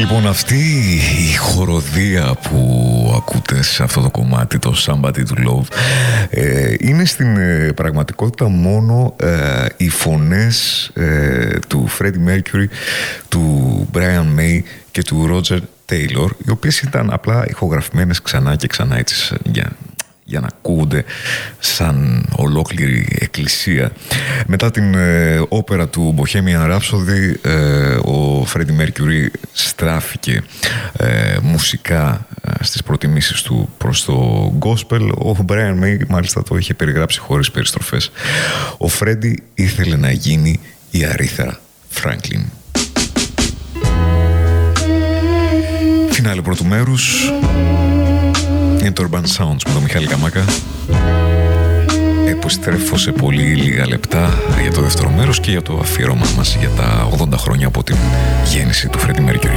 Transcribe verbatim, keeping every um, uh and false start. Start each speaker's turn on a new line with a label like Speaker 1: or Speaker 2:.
Speaker 1: Λοιπόν, αυτή η χοροδία που ακούτε σε αυτό το κομμάτι, το Somebody to Love, ε, είναι στην ε, πραγματικότητα μόνο ε, οι φωνές ε, του Freddie Mercury, του Brian May και του Roger Taylor, οι οποίες ήταν απλά ηχογραφημένες ξανά και ξανά έτσι για... για να ακούγονται σαν ολόκληρη εκκλησία. Μετά την ε, όπερα του Bohemian Rhapsody, ε, ο Freddie Mercury στράφηκε ε, μουσικά ε, στις προτιμήσεις του προς το gospel. Ο Brian May μάλιστα το είχε περιγράψει χωρίς περιστροφές. Ο Freddie ήθελε να γίνει η Aretha Franklin. Φινάλε πρώτου μέρους. Είναι το Urban Sounds με τον Μιχάλη Καμάκα. Επιστρέφω σε πολύ λίγα λεπτά για το δεύτερο μέρος και για το αφιέρωμα μας για τα ογδόντα χρόνια από την γέννηση του Freddie Mercury.